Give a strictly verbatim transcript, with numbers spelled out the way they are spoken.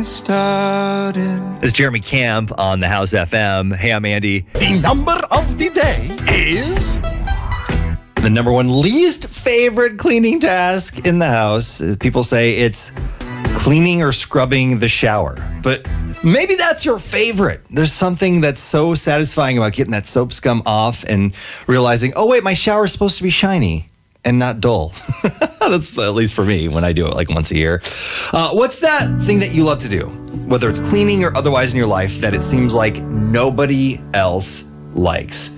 started. This is Jeremy Camp on the House F M. Hey, I'm Andy. The number of the day is... The number one least favorite cleaning task in the house. People say it's cleaning or scrubbing the shower. But maybe that's your favorite. There's something that's so satisfying about getting that soap scum off and realizing, oh, wait, my shower's supposed to be shiny and not dull. That's at least for me when I do it like once a year. Uh, what's that thing that you love to do, whether it's cleaning or otherwise in your life, that it seems like nobody else likes?